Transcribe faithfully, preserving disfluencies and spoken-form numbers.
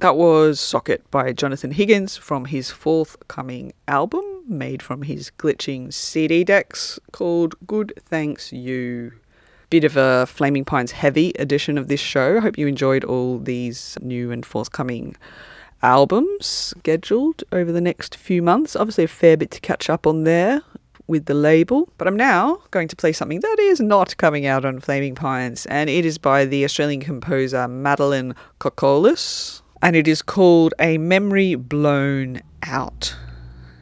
That was Socket by Jonathan Higgins from his forthcoming album made from his glitching C D decks called Good Thanks You. Bit of a Flaming Pines heavy edition of this show. Hope you enjoyed all these new and forthcoming albums scheduled over the next few months. Obviously a fair bit to catch up on there with the label. But I'm now going to play something that is not coming out on Flaming Pines, and it is by the Australian composer Madeline Kokolis, and it is called A Memory Blown Out.